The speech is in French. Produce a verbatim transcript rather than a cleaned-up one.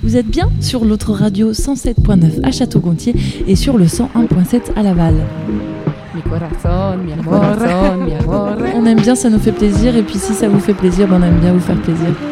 Vous êtes bien sur l'autre radio cent sept virgule neuf à Château-Gontier et sur le cent un virgule sept à Laval. Mi corazón, mi corazón, mi amor. On aime bien, ça nous fait plaisir, et puis si ça vous fait plaisir, ben on aime bien vous faire plaisir.